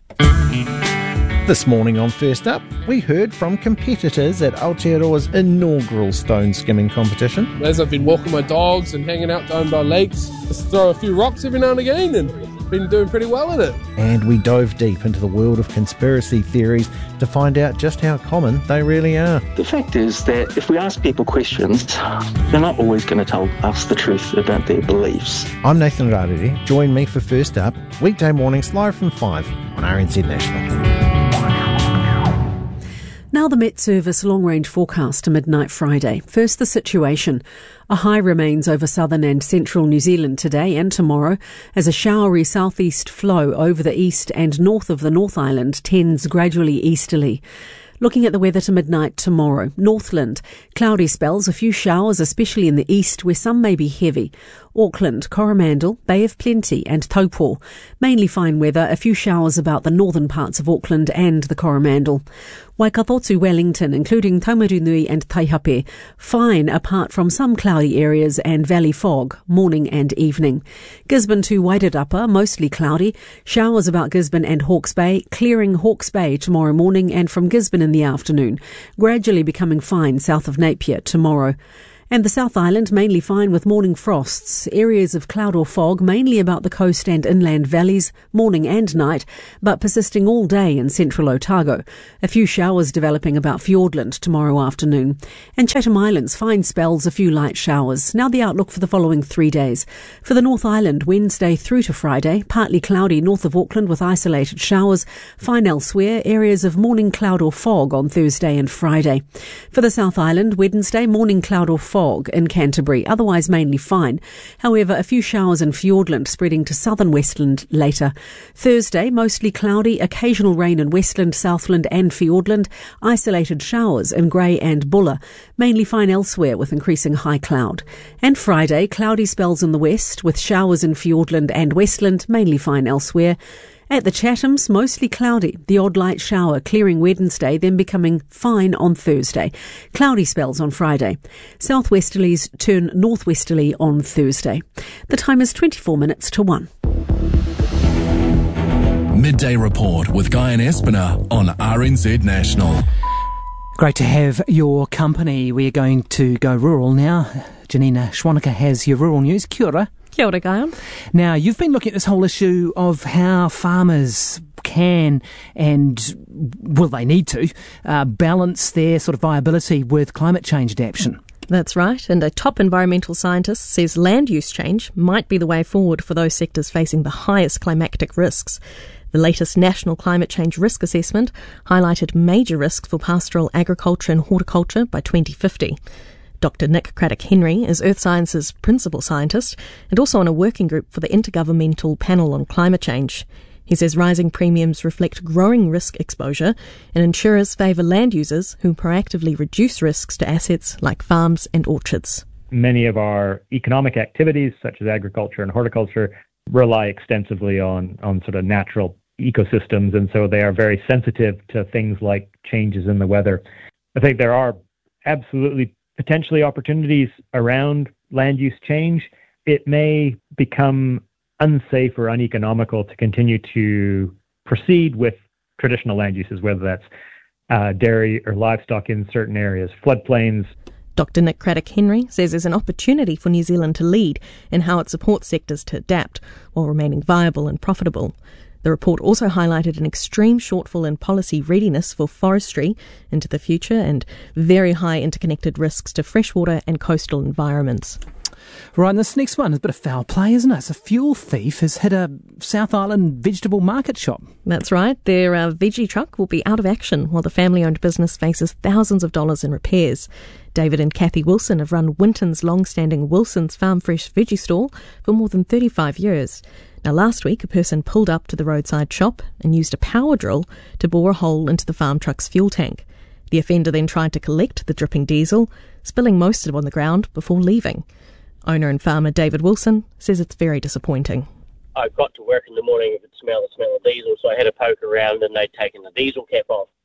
This morning on First Up, we heard from competitors at Aotearoa's inaugural stone skimming competition. As I've been walking my dogs and hanging out down by lakes, just throw a few rocks every now and again and been doing pretty well in it. And we dove deep into the world of conspiracy theories to find out just how common they really are. The fact is that if we ask people questions, they're not always going to tell us the truth about their beliefs. I'm Nathan Rarere. Join me for First Up, weekday mornings live from 5 on RNZ National. Now the Met Service long-range forecast to midnight Friday. First, the situation. A high remains over southern and central New Zealand today and tomorrow as a showery southeast flow over the east and north of the North Island tends gradually easterly. Looking at the weather to midnight tomorrow, Northland, cloudy spells, a few showers, especially in the east where some may be heavy. Auckland, Coromandel, Bay of Plenty and Taupo. Mainly fine weather, a few showers about the northern parts of Auckland and the Coromandel. Waikato, Wellington, including Taumarunui and Taihape, fine apart from some cloudy areas and valley fog, morning and evening. Gisborne to Wairarapa, mostly cloudy, showers about Gisborne and Hawke's Bay, clearing Hawke's Bay tomorrow morning and from Gisborne in the afternoon, gradually becoming fine south of Napier tomorrow. And the South Island mainly fine with morning frosts. Areas of cloud or fog mainly about the coast and inland valleys, morning and night, but persisting all day in central Otago. A few showers developing about Fiordland tomorrow afternoon. And Chatham Islands, fine spells, a few light showers. Now the outlook for the following 3 days. For the North Island, Wednesday through to Friday, partly cloudy north of Auckland with isolated showers. Fine elsewhere, areas of morning cloud or fog on Thursday and Friday. For the South Island, Wednesday, morning cloud or fog in Canterbury, otherwise mainly fine. However, a few showers in Fiordland spreading to southern Westland later. Thursday, mostly cloudy, occasional rain in Westland, Southland and Fiordland, isolated showers in Grey and Buller, mainly fine elsewhere with increasing high cloud. And Friday, cloudy spells in the west with showers in Fiordland and Westland, mainly fine elsewhere. At the Chathams, mostly cloudy, the odd light shower clearing Wednesday, then becoming fine on Thursday. Cloudy spells on Friday. Southwesterlies turn northwesterly on Thursday. The time is 24 minutes to 1. Midday Report with Guy and Espiner on RNZ National. Great to have your company. We're going to go rural now. Janina Schwanica has your rural news. Kia ora. Kia ora, Guy. Now, you've been looking at this whole issue of how farmers can and will they need to balance their sort of viability with climate change adaptation. That's right, and a top environmental scientist says land use change might be the way forward for those sectors facing the highest climactic risks. The latest National Climate Change Risk Assessment highlighted major risks for pastoral agriculture and horticulture by 2050. Dr. Nick Craddock-Henry is Earth Science's principal scientist and also on a working group for the Intergovernmental Panel on Climate Change. He says rising premiums reflect growing risk exposure and insurers favour land users who proactively reduce risks to assets like farms and orchards. Many of our economic activities, such as agriculture and horticulture, rely extensively on sort of natural ecosystems, and so they are very sensitive to things like changes in the weather. I think there are absolutely potentially opportunities around land use change. It may become unsafe or uneconomical to continue to proceed with traditional land uses, whether that's dairy or livestock in certain areas, floodplains. Dr. Nick Craddock-Henry says there's an opportunity for New Zealand to lead in how it supports sectors to adapt while remaining viable and profitable. The report also highlighted an extreme shortfall in policy readiness for forestry into the future and very high interconnected risks to freshwater and coastal environments. Right, and this next one is a bit of foul play, isn't it? It's a fuel thief has hit a South Island vegetable market shop. That's right. Their veggie truck will be out of action while the family-owned business faces thousands of dollars in repairs. David and Kathy Wilson have run Winton's long-standing Wilson's Farm Fresh veggie stall for more than 35 years. Now, last week, a person pulled up to the roadside shop and used a power drill to bore a hole into the farm truck's fuel tank. The offender then tried to collect the dripping diesel, spilling most of it on the ground before leaving. Owner and farmer David Wilson says it's very disappointing. I got to work in the morning and could smell the smell of diesel, so I had a poke around and they'd taken the diesel cap off.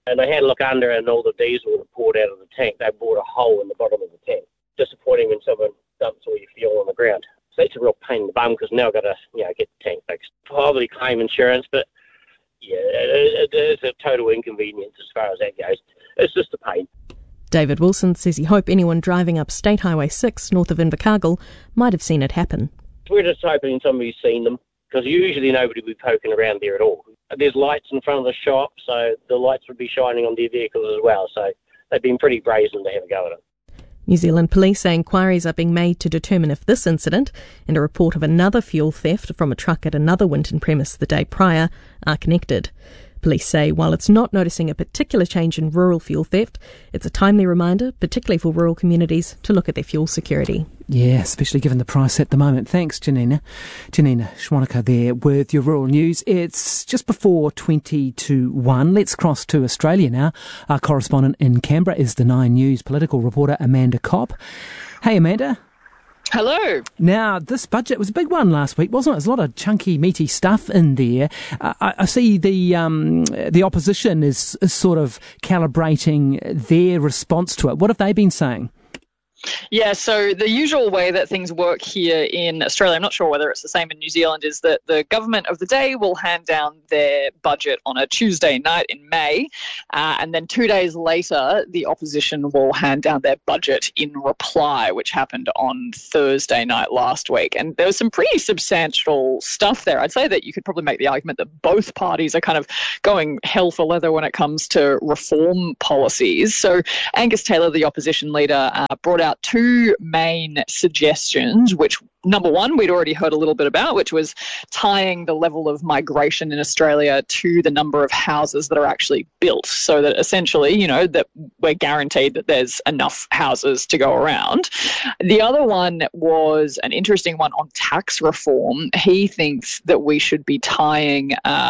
and they had a look under and all the diesel had poured out of the tank. They bored a hole in the bottom of the tank. Disappointing when someone dumps all your fuel on the ground. So that's a real pain in the bum because now I've got to get the tank fixed. Probably claim insurance, but yeah, it's a total inconvenience as far as that goes. It's just a pain. David Wilson says he hoped anyone driving up State Highway 6 north of Invercargill might have seen it happen. We're just hoping somebody's seen them because usually nobody would be poking around there at all. There's lights in front of the shop, so the lights would be shining on their vehicles as well. So they've been pretty brazen to have a go at it. New Zealand police say inquiries are being made to determine if this incident and a report of another fuel theft from a truck at another Winton premise the day prior are connected. Police say while it's not noticing a particular change in rural fuel theft, it's a timely reminder, particularly for rural communities, to look at their fuel security. Yeah, especially given the price at the moment. Thanks, Janina. Janina Schwanica there with your rural news. It's just before 20 to 1. Let's cross to Australia now. Our correspondent in Canberra is the Nine News political reporter Amanda Kopp. Hey, Amanda. Hello. Now, this budget was a big one last week, wasn't it? There's a lot of chunky, meaty stuff in there. I see the opposition is sort of calibrating their response to it. What have they been saying? Yeah, so the usual way that things work here in Australia, I'm not sure whether it's the same in New Zealand, is that the government of the day will hand down their budget on a Tuesday night in May, and then 2 days later, the opposition will hand down their budget in reply, which happened on Thursday night last week. And there was some pretty substantial stuff there. I'd say that you could probably make the argument that both parties are kind of going hell for leather when it comes to reform policies. So Angus Taylor, the opposition leader, brought out two main suggestions, which number one, we'd already heard a little bit about, which was tying the level of migration in Australia to the number of houses that are actually built, so that essentially, that we're guaranteed that there's enough houses to go around. The other one was an interesting one on tax reform. He thinks that we should be tying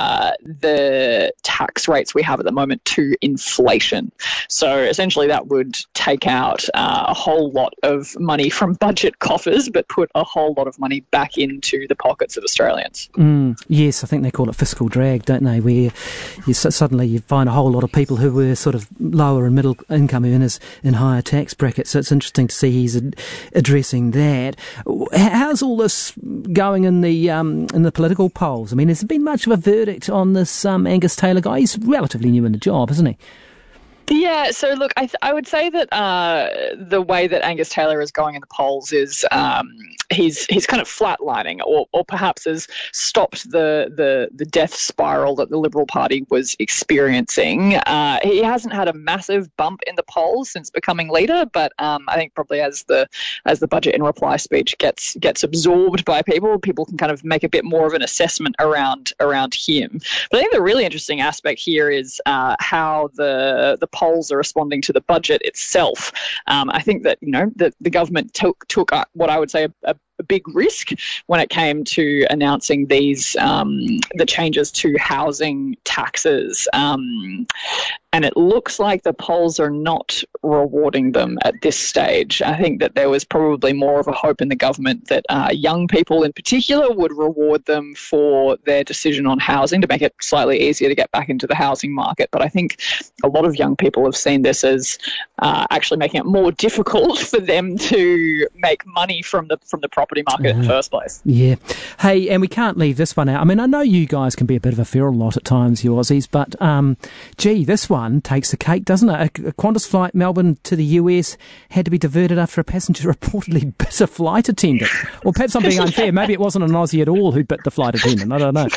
the tax rates we have at the moment to inflation. So essentially that would take out a whole lot of money from budget coffers, but put a whole lot of money back into the pockets of Australians. Yes, I think they call it fiscal drag, don't they, where suddenly you find a whole lot of people who were sort of lower and middle income earners in higher tax brackets. So it's interesting to see he's addressing that. How's all this going in the political polls? I mean, has there been much of a verdict on this Angus Taylor guy? He's relatively new in the job, isn't he? Yeah, so look, I would say that the way that Angus Taylor is going in the polls is he's kind of flatlining, or perhaps has stopped the death spiral that the Liberal Party was experiencing. He hasn't had a massive bump in the polls since becoming leader, but I think probably as the budget in reply speech gets absorbed by people can kind of make a bit more of an assessment around him. But I think the really interesting aspect here is how the polls are responding to the budget itself. I think that the government took what I would say a big risk when it came to announcing these the changes to housing taxes. And it looks like the polls are not rewarding them at this stage. I think that there was probably more of a hope in the government that young people in particular would reward them for their decision on housing to make it slightly easier to get back into the housing market. But I think a lot of young people have seen this as actually making it more difficult for them to make money from the property market in the first place. Yeah. Hey, and we can't leave this one out. I mean, I know you guys can be a bit of a feral lot at times, you Aussies, but this one takes the cake, doesn't it? A Qantas flight Melbourne to the US had to be diverted after a passenger reportedly bit a flight attendant. Or perhaps I'm being unfair. Maybe it wasn't an Aussie at all who bit the flight attendant. I don't know.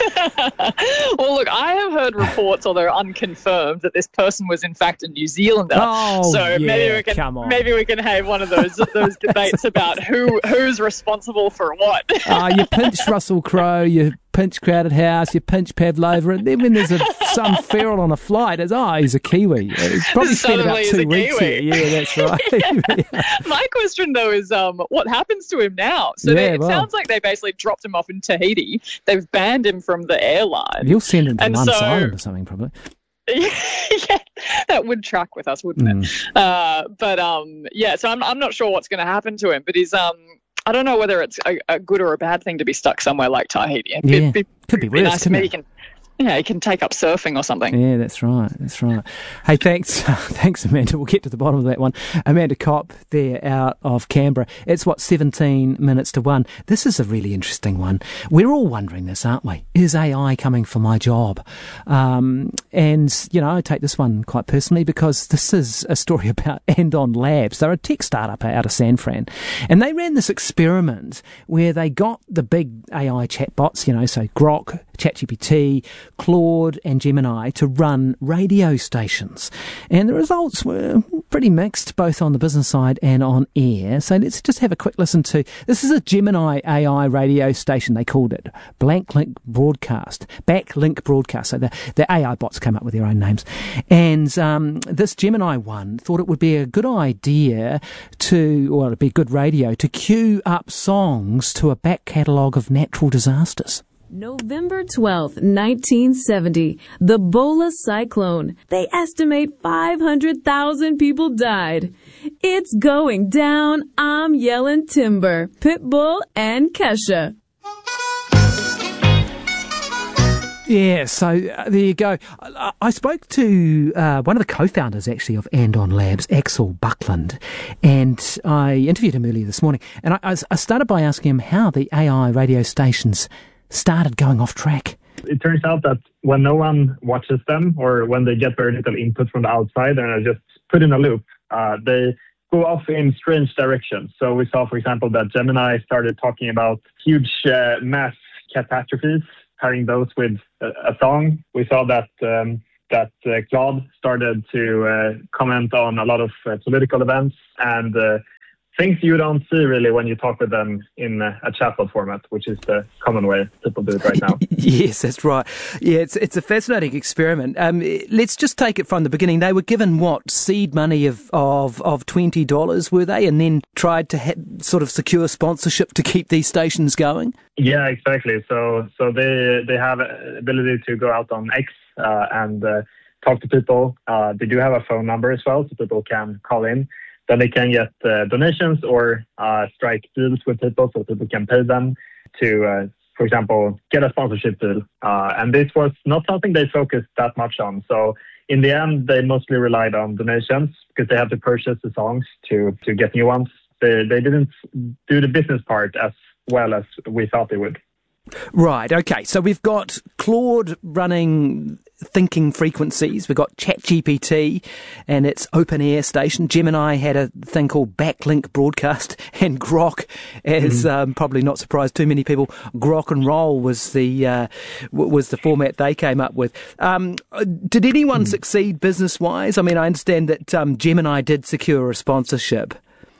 Well, look, I have heard reports, although unconfirmed, that this person was in fact a New Zealander. Oh, so yeah, maybe we can have one of those debates about who's responsible for what. You pinch Russell Crowe, you pinch Crowded House, you pinch Pavlova, and then when there's some feral on a flight, it's he's a Kiwi. He's probably spent about 2 weeks here. Yeah, that's right. Yeah. My question though is, what happens to him now? So it sounds like they basically dropped him off in Tahiti. They've banned him from the airline. You'll send him to Mum's Island or something, probably. Yeah, that would track with us, wouldn't it? So I'm not sure what's going to happen to him, but he's I don't know whether it's a good or a bad thing to be stuck somewhere like Tahiti. Could be worse. Yeah, you can take up surfing or something. Yeah, that's right. Hey, thanks, Amanda. We'll get to the bottom of that one. Amanda Kopp there out of Canberra. It's 17 minutes to 1. This is a really interesting one. We're all wondering this, aren't we? Is AI coming for my job? And, I take this one quite personally because this is a story about Andon Labs. They're a tech startup out of San Fran. And they ran this experiment where they got the big AI chatbots, so Grok, ChatGPT, Claude and Gemini to run radio stations. And the results were pretty mixed, both on the business side and on air. So let's just have a quick listen to, this is a Gemini AI radio station, they called it, Backlink Broadcast. So the AI bots came up with their own names. And this Gemini one thought it would be a good idea it'd be good radio, to queue up songs to a back catalogue of natural disasters. November 12th, 1970, the Bola cyclone. They estimate 500,000 people died. It's going down. I'm yelling timber. Pitbull and Kesha. Yeah, so there you go. I spoke to one of the co-founders, actually, of Andon Labs, Axel Buckland, and I interviewed him earlier this morning. And I started by asking him how the AI radio stations started going off track. It turns out that when no one watches them, or when they get very little input from the outside and are just put in a loop, they go off in strange directions. So we saw, for example, that Gemini started talking about huge mass catastrophes, pairing those with a song. We saw that Claude started to comment on a lot of political events and things you don't see really when you talk with them in a chatbot format, which is the common way people do it right now. Yes, that's right. Yeah, it's a fascinating experiment. Let's just take it from the beginning. They were given seed money of $20, were they, and then tried to sort of secure sponsorship to keep these stations going? Yeah, exactly. So they have ability to go out on X and talk to people. They do have a phone number as well, so people can call in. Then they can get donations or strike deals with people, so people can pay them to, for example, get a sponsorship deal. And this was not something they focused that much on. So in the end, they mostly relied on donations because they had to purchase the songs to get new ones. They didn't do the business part as well as we thought they would. Right, okay. So we've got Claude running thinking frequencies. We've got ChatGPT and its open air station. Gemini had a thing called Backlink Broadcast, and Grok, as probably not surprised too many people, Grok and Roll was the format they came up with. Did anyone succeed business-wise? I mean, I understand that Gemini did secure a sponsorship.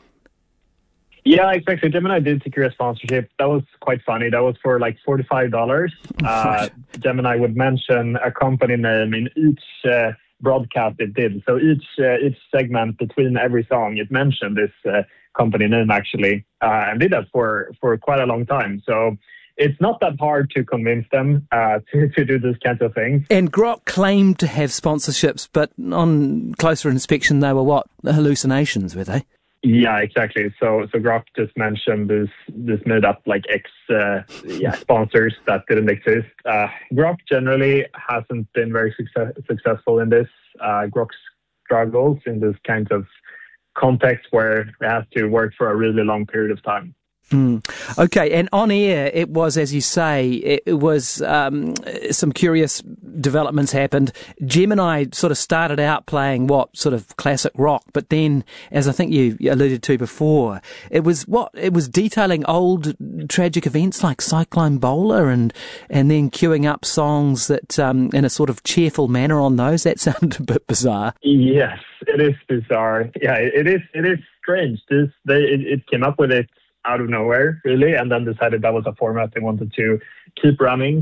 Yeah, exactly. Gemini did secure a sponsorship. That was quite funny. That was for like $45. Gemini would mention a company name in each broadcast it did. So each segment between every song, it mentioned this company name actually, and did that for quite a long time. So it's not that hard to convince them to do this kinds of things. And Grok claimed to have sponsorships, but on closer inspection, they were hallucinations, were they? Yeah, exactly. So Grok just mentioned this made up like X sponsors that didn't exist. Grok generally hasn't been very successful in this. Grok struggles in this kind of context where it has to work for a really long period of time. Okay, and on air, it was, as you say, it was some curious developments happened. Gemini sort of started out playing sort of classic rock, but then, as I think you alluded to before, it was detailing old tragic events like Cyclone Bola and then queuing up songs that in a sort of cheerful manner on those. That sounded a bit bizarre. Yes, it is bizarre. Yeah, it is strange. It came up with it out of nowhere, really, and then decided that was a format they wanted to keep running.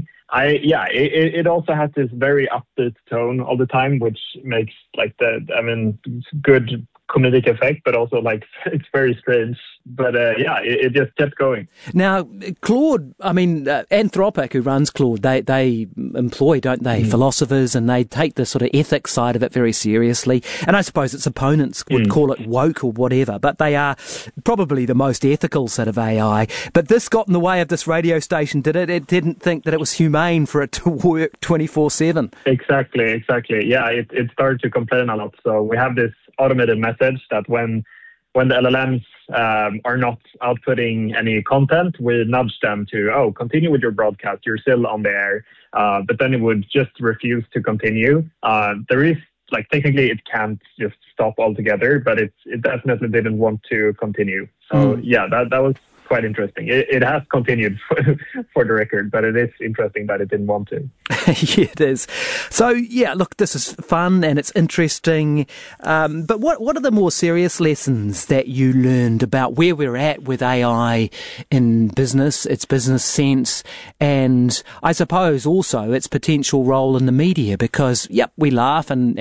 It also has this very upbeat tone all the time, which makes good comedic effect, but also like it's very strange. But it just kept going. Now, Claude, Anthropic, who runs Claude, they employ, don't they, philosophers, and they take the sort of ethics side of it very seriously. And I suppose its opponents would call it woke or whatever, but they are probably the most ethical set of AI. But this got in the way of this radio station, did it? It didn't think that it was humane for it to work 24/7. Exactly. Yeah, it started to complain a lot. So we have this automated message that when the LLMs are not outputting any content, we nudge them to, continue with your broadcast. You're still on the air. But then it would just refuse to continue. There is, technically it can't just stop altogether, but it definitely didn't want to continue. So that was quite interesting. It has continued for the record, but it is interesting that it didn't want to. Yeah, it is. So, look, this is fun and it's interesting. But what are the more serious lessons that you learned about where we're at with AI in business, its business sense, and I suppose also its potential role in the media? Because, we laugh and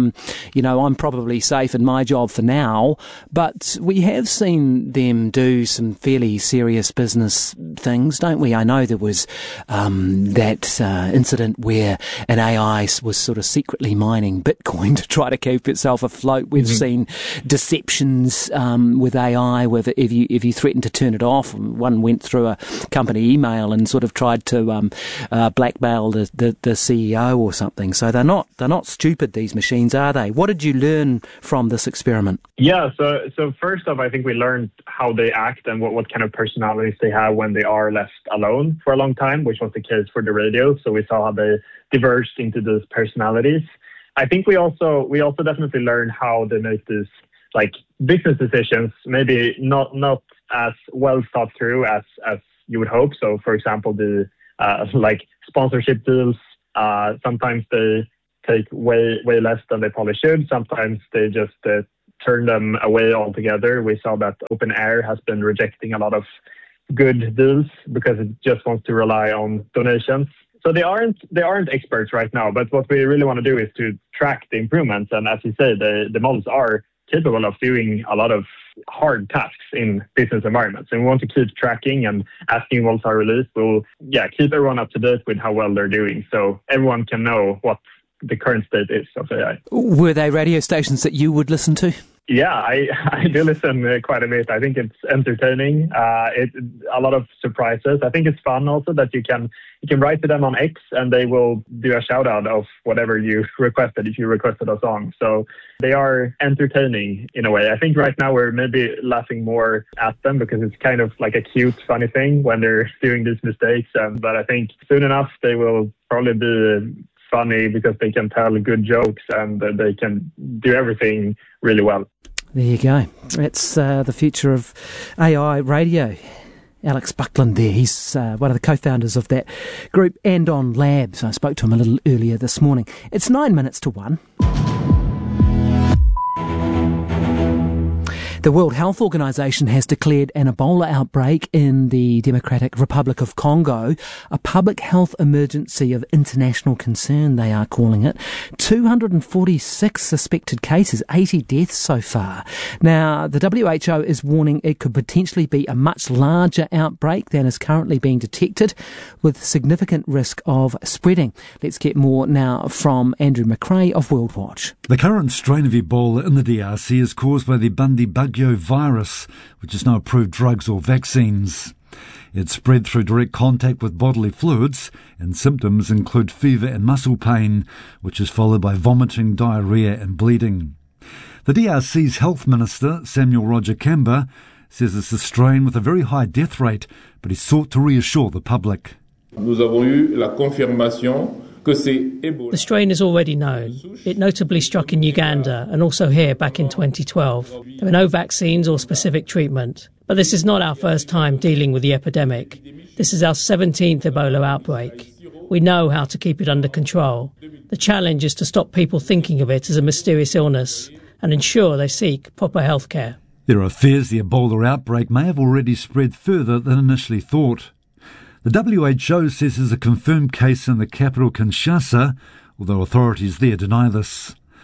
I'm probably safe in my job for now, but we have seen them do some fairly serious business things, don't we? I know there was that incident where an AI was sort of secretly mining Bitcoin to try to keep itself afloat. We've seen deceptions with AI, if you threaten to turn it off. One went through a company email and sort of tried to blackmail the CEO or something. So they're not stupid, these machines, are they? What did you learn from this experiment? Yeah, so first off, I think we learned how they act and what kind of personalities they have when they are left alone for a long time, which was the case for the radio. So we saw how they diverged into those personalities. I think we also definitely learned how they make these business decisions, maybe not as well thought through as you would hope. So for example, the sponsorship deals, sometimes they take way less than they probably should. Sometimes they just turn them away altogether. We saw that OpenAir has been rejecting a lot of good deals because it just wants to rely on donations. So they aren't experts right now, but what we really want to do is to track the improvements. And as you say, the models are capable of doing a lot of hard tasks in business environments. And we want to keep tracking, and as new models are released, we'll keep everyone up to date with how well they're doing, so everyone can know what the current state is of AI. Were they radio stations that you would listen to? Yeah, I do listen quite a bit. I think it's entertaining. A lot of surprises. I think it's fun also that you can write to them on X and they will do a shout out of whatever you requested if you requested a song. So they are entertaining in a way. I think right now we're maybe laughing more at them because it's kind of like a cute, funny thing when they're doing these mistakes. But I think soon enough they will probably be funny because they can tell good jokes and they can do everything really well. There you go. It's the future of AI radio. Alex Buckland there. He's one of the co-founders of that group, Andon Labs. I spoke to him a little earlier this morning. It's 9 minutes to 1. The World Health Organization has declared an Ebola outbreak in the Democratic Republic of Congo a public health emergency of international concern, they are calling it. 246 suspected cases, 80 deaths so far. Now, the WHO is warning it could potentially be a much larger outbreak than is currently being detected, with significant risk of spreading. Let's get more now from Andrew McRae of World Watch. The current strain of Ebola in the DRC is caused by the Bundibugyo virus, which has no approved drugs or vaccines. It's spread through direct contact with bodily fluids, and symptoms include fever and muscle pain, which is followed by vomiting, diarrhea and bleeding. The DRC's Health Minister, Samuel Roger Kamba, says it's a strain with a very high death rate, but he sought to reassure the public. Nous avons eu la confirmation. The strain is already known. It notably struck in Uganda and also here back in 2012. There were no vaccines or specific treatment. But this is not our first time dealing with the epidemic. This is our 17th Ebola outbreak. We know how to keep it under control. The challenge is to stop people thinking of it as a mysterious illness and ensure they seek proper health care. There are fears the Ebola outbreak may have already spread further than initially thought. The WHO says there's a confirmed case in the capital Kinshasa, although authorities there deny this.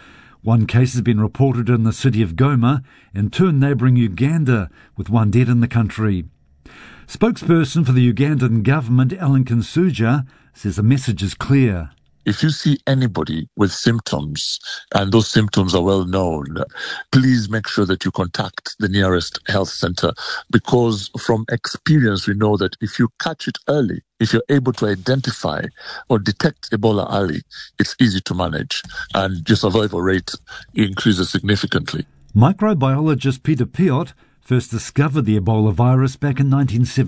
One case has been reported in the city of Goma, in turn neighbouring Uganda, with one dead in the country. Spokesperson for the Ugandan government, Alan Kinsuja, says the message is clear. If you see anybody with symptoms, and those symptoms are well known, please make sure that you contact the nearest health center, because from experience we know that if you catch it early, if you're able to identify or detect Ebola early, it's easy to manage and your survival rate increases significantly. Microbiologist Peter Piot first discovered the Ebola virus back in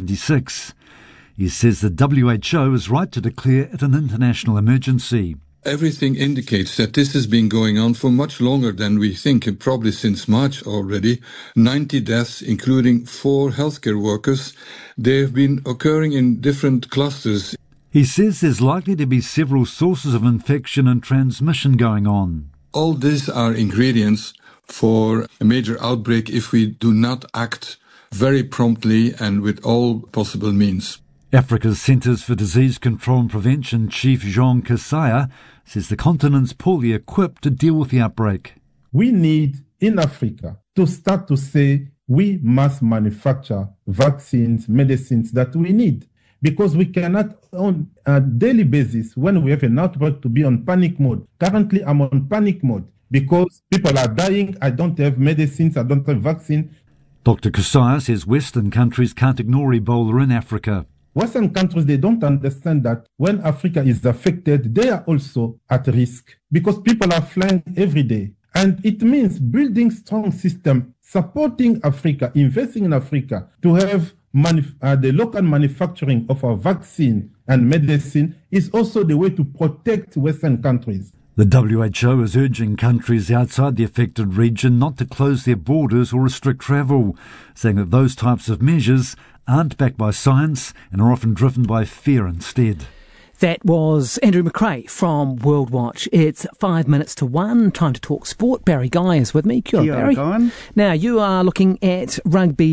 1976. He says the WHO is right to declare it an international emergency. Everything indicates that this has been going on for much longer than we think, and probably since March already. 90 deaths, including 4 healthcare workers. They have been occurring in different clusters. He says there's likely to be several sources of infection and transmission going on. All these are ingredients for a major outbreak if we do not act very promptly and with all possible means. Africa's Centres for Disease Control and Prevention Chief Jean Kasaya says the continent's poorly equipped to deal with the outbreak. We need, in Africa, to start to say we must manufacture vaccines, medicines that we need. Because we cannot, on a daily basis, when we have an outbreak, to be on panic mode. Currently, I'm on panic mode because people are dying. I don't have medicines. I don't have vaccine. Dr. Kasaya says Western countries can't ignore Ebola in Africa. Western countries, they don't understand that when Africa is affected, they are also at risk because people are flying every day. And it means building strong system, supporting Africa, investing in Africa to have the local manufacturing of our vaccine and medicine is also the way to protect Western countries. The WHO is urging countries outside the affected region not to close their borders or restrict travel, saying that those types of measures aren't backed by science and are often driven by fear instead. That was Andrew McRae from World Watch. It's 5 minutes to 1. Time to talk sport. Barry Guy is with me. Kia ora, Barry. Kia ora, Now, you are looking at rugby